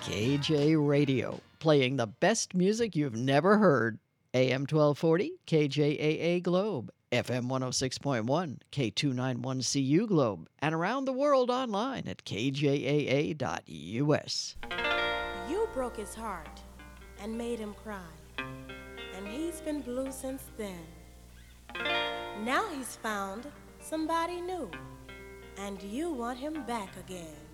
KJ Radio, playing the best music you've never heard. AM 1240, KJAA Globe, FM 106.1, K291CU Globe, and around the world online at kjaa.us. You broke his heart and made him cry, and he's been blue since then. Now he's found somebody new, and you want him back again.